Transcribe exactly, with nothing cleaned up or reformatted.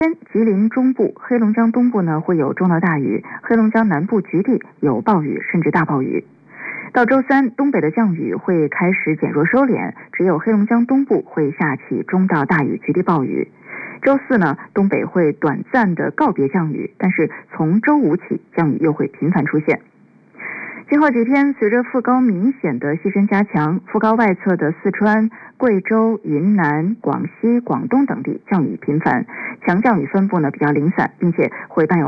吉林中部、黑龙江东部呢会有中到大雨，黑龙江南部局地有暴雨甚至大暴雨。到周三，东北的降雨会开始减弱收敛，只有黑龙江东部会下起中到大雨局地暴雨。周四呢，东北会短暂的告别降雨，但是从周五起降雨又会频繁出现。今后几天，随着副高明显的西伸加强，副高外侧的四川、贵州、云南、广西、广东等地降雨频繁，强降雨分布呢比较零散，并且会伴有